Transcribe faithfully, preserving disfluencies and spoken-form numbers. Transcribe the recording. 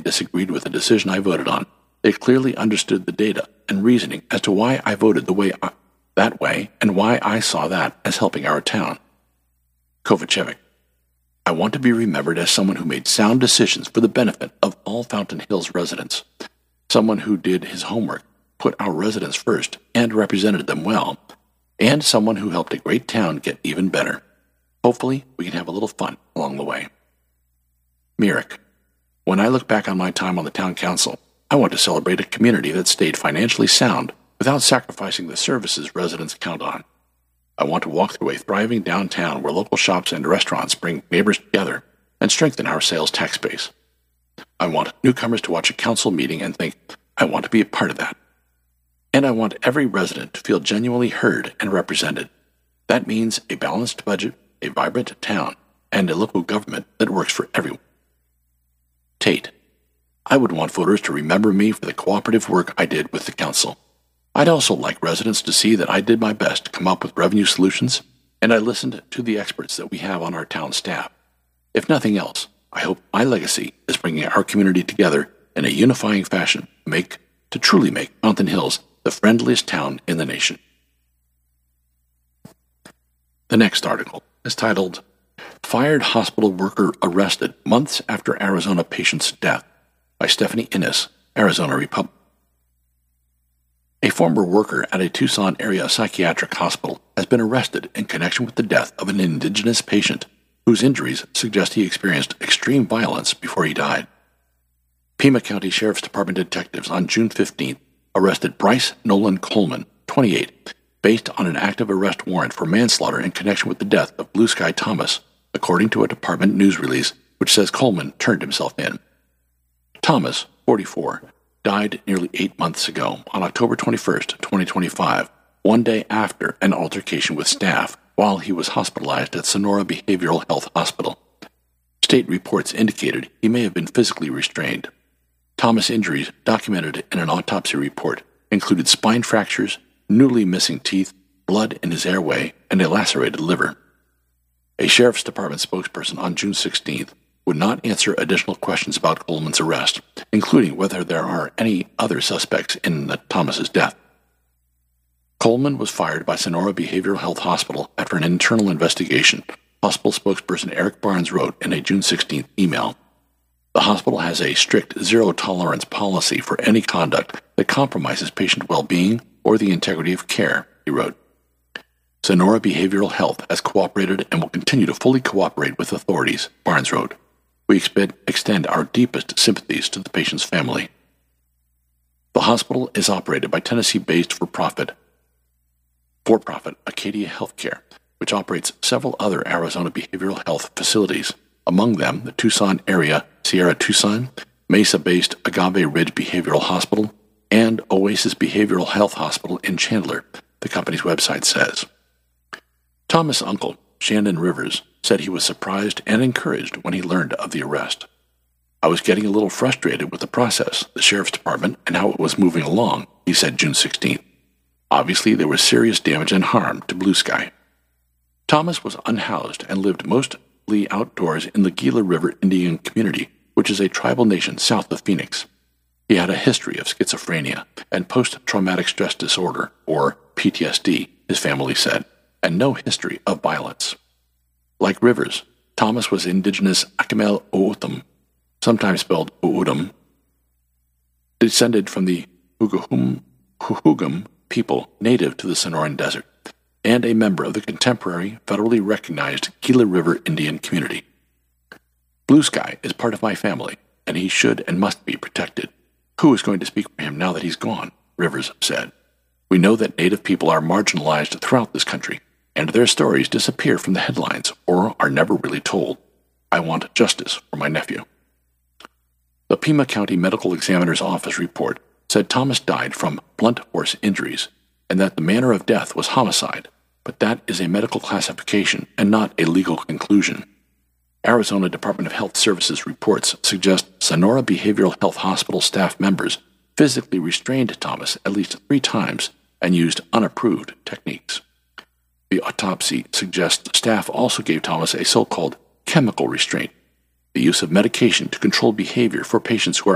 disagreed with the decision I voted on, they clearly understood the data and reasoning as to why I voted the way I, that way and why I saw that as helping our town. Kovacevic. I want to be remembered as someone who made sound decisions for the benefit of all Fountain Hills residents. Someone who did his homework, put our residents first, and represented them well. And someone who helped a great town get even better. Hopefully, we can have a little fun along the way. Myrick. When I look back on my time on the town council, I want to celebrate a community that stayed financially sound without sacrificing the services residents count on. I want to walk through a thriving downtown where local shops and restaurants bring neighbors together and strengthen our sales tax base. I want newcomers to watch a council meeting and think, I want to be a part of that. And I want every resident to feel genuinely heard and represented. That means a balanced budget, a vibrant town, and a local government that works for everyone. Tate. I would want voters to remember me for the cooperative work I did with the council. I'd also like residents to see that I did my best to come up with revenue solutions, and I listened to the experts that we have on our town staff. If nothing else, I hope my legacy is bringing our community together in a unifying fashion to make, to truly make Fountain Hills the friendliest town in the nation. The next article is titled, Fired Hospital Worker Arrested Months After Arizona Patient's Death by Stephanie Innes, Arizona Republic. A former worker at a Tucson area psychiatric hospital has been arrested in connection with the death of an indigenous patient whose injuries suggest he experienced extreme violence before he died. Pima County Sheriff's Department detectives on June fifteenth arrested Bryce Nolan Coleman, twenty-eight, based on an active arrest warrant for manslaughter in connection with the death of Blue Sky Thomas, according to a department news release which says Coleman turned himself in. Thomas, forty-four, died nearly eight months ago on October twenty-first, twenty twenty-five, one day after an altercation with staff while he was hospitalized at Sonora Behavioral Health Hospital. State reports indicated he may have been physically restrained. Thomas' injuries, documented in an autopsy report, included spine fractures, newly missing teeth, blood in his airway, and a lacerated liver. A Sheriff's Department spokesperson on June sixteenth would not answer additional questions about Coleman's arrest, including whether there are any other suspects in the Thomas's death. Coleman was fired by Sonora Behavioral Health Hospital after an internal investigation, hospital spokesperson Eric Barnes wrote in a June sixteenth email. The hospital has a strict zero-tolerance policy for any conduct that compromises patient well-being or the integrity of care, he wrote. Sonora Behavioral Health has cooperated and will continue to fully cooperate with authorities, Barnes wrote. We expect, extend our deepest sympathies to the patient's family. The hospital is operated by Tennessee-based for-profit, for-profit Acadia Healthcare, which operates several other Arizona behavioral health facilities, among them the Tucson area Sierra Tucson, Mesa-based Agave Ridge Behavioral Hospital, and Oasis Behavioral Health Hospital in Chandler, the company's website says. Thomas' uncle, Shandon Rivers, said he was surprised and encouraged when he learned of the arrest. I was getting a little frustrated with the process, the Sheriff's Department, and how it was moving along, he said June sixteenth. Obviously, there was serious damage and harm to Blue Sky. Thomas was unhoused and lived mostly outdoors in the Gila River Indian community, which is a tribal nation south of Phoenix. He had a history of schizophrenia and post-traumatic stress disorder, or P T S D, his family said, and no history of violence. Like Rivers, Thomas was indigenous Akimel O'odham, sometimes spelled O'odham, descended from the Huguhum, Huhugam people native to the Sonoran Desert, and a member of the contemporary, federally recognized Gila River Indian community. Blue Sky is part of my family, and he should and must be protected. Who is going to speak for him now that he's gone? Rivers said. We know that Native people are marginalized throughout this country, and their stories disappear from the headlines or are never really told. I want justice for my nephew. The Pima County Medical Examiner's Office report said Thomas died from blunt force injuries and that the manner of death was homicide, but that is a medical classification and not a legal conclusion. Arizona Department of Health Services reports suggest Sonora Behavioral Health Hospital staff members physically restrained Thomas at least three times and used unapproved techniques. The autopsy suggests staff also gave Thomas a so-called chemical restraint, the use of medication to control behavior for patients who are